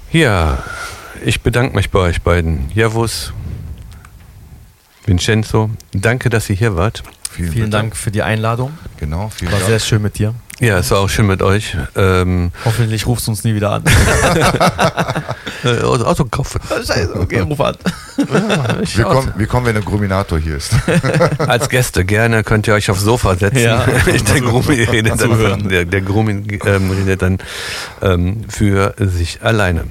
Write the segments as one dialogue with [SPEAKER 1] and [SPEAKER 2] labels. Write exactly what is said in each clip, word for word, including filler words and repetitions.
[SPEAKER 1] Ja, ich bedanke mich bei euch beiden. Javus, Vincenzo, danke, dass ihr hier wart.
[SPEAKER 2] Vielen, vielen Dank für die Einladung.
[SPEAKER 3] Genau, vielen
[SPEAKER 2] War
[SPEAKER 3] Dank.
[SPEAKER 2] sehr schön mit dir.
[SPEAKER 1] Ja, es war auch schön mit euch. Ähm,
[SPEAKER 2] Hoffentlich rufst du uns nie wieder an.
[SPEAKER 1] äh, Autokauf.
[SPEAKER 2] Scheiße, okay, ruf an.
[SPEAKER 1] Ja, ich
[SPEAKER 3] Wir kommen, wir kommen, wenn der Gruminator hier ist.
[SPEAKER 1] Als Gäste gerne könnt ihr euch aufs Sofa setzen.
[SPEAKER 2] Ja.
[SPEAKER 1] Der Grumi redet dann,
[SPEAKER 2] Zuhören.
[SPEAKER 1] der, der Grumi, ähm, redet dann ähm, für sich alleine.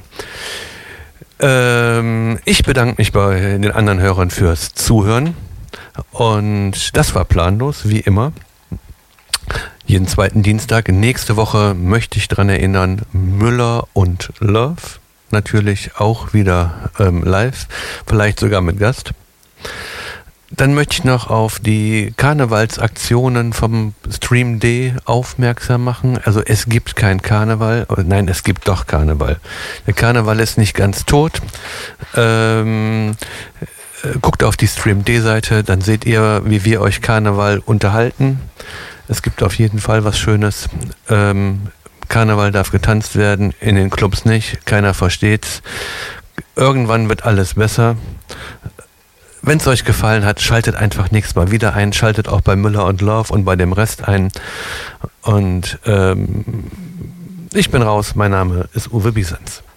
[SPEAKER 1] Ähm, ich bedanke mich bei den anderen Hörern fürs Zuhören. Und das war planlos, wie immer. Jeden zweiten Dienstag. Nächste Woche möchte ich daran erinnern, Müller und Love. Natürlich auch wieder ähm, live, vielleicht sogar mit Gast. Dann möchte ich noch auf die Karnevalsaktionen vom Stream D aufmerksam machen. Also es gibt kein Karneval. Nein, es gibt doch Karneval. Der Karneval ist nicht ganz tot. Ähm... Guckt auf die Stream D-Seite, dann seht ihr, wie wir euch Karneval unterhalten. Es gibt auf jeden Fall was Schönes. Ähm, Karneval darf getanzt werden, in den Clubs nicht. Keiner versteht's. Irgendwann wird alles besser. Wenn es euch gefallen hat, schaltet einfach nächstes Mal wieder ein. Schaltet auch bei Müller und Love und bei dem Rest ein. Und ähm, ich bin raus. Mein Name ist Uwe Biesens.